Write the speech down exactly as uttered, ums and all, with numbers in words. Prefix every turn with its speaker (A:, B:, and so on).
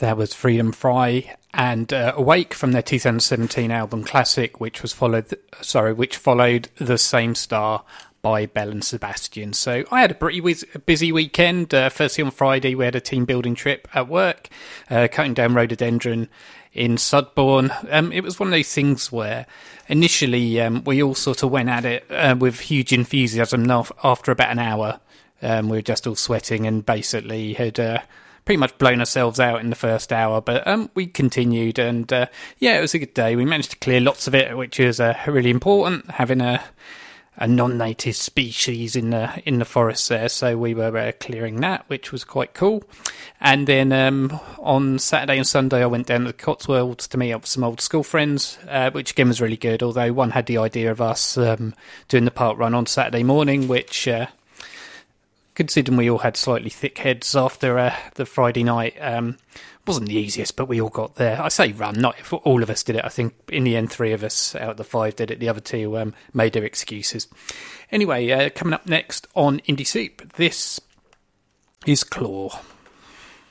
A: That was Freedom Fry and uh, Awake from their two thousand seventeen album Classic, which was followed, sorry, which followed The Same Star by Belle and Sebastian. So I had a pretty wiz- busy weekend. Uh, firstly on Friday, we had a team building trip at work, uh, cutting down rhododendron in Sudbourne. Um, it was one of those things where initially um, we all sort of went at it uh, with huge enthusiasm. After about an hour, um, we were just all sweating and basically had uh, pretty much blown ourselves out in the first hour. But um, we continued, and uh, yeah, it was a good day. We managed to clear lots of it, which is uh, really important, having a a non-native species in the in the forest there, so we were uh, clearing that, which was quite cool. And then um, on Saturday and Sunday I went down to the Cotswolds to meet up with some old school friends, uh, which again was really good, although one had the idea of us um, doing the park run on Saturday morning, which uh, considering we all had slightly thick heads after uh, the Friday night, um, wasn't the easiest, but we all got there. I say run, not if all of us did it. I think in the end, three of us out of the five did it. The other two um, made their excuses. Anyway, uh, coming up next on Indie Soup, this is Claw.